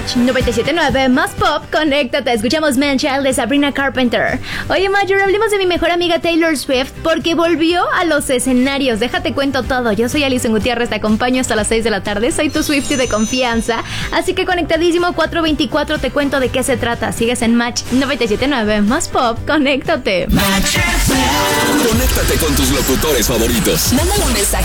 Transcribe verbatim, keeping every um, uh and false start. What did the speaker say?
Match noventa y siete punto nueve más pop, conéctate. Escuchamos Man Child de Sabrina Carpenter. Oye, Major, hablemos de mi mejor amiga Taylor Swift porque volvió a los escenarios. Déjate cuento todo. Yo soy Alison Gutiérrez, te acompaño hasta las seis de la tarde. Soy tu Swiftie de confianza. Así que conectadísimo cuatro veinticuatro, te cuento de qué se trata. Sigues en Match noventa y siete punto nueve más pop, conéctate. Conéctate con tus locutores favoritos. Mándale un mensaje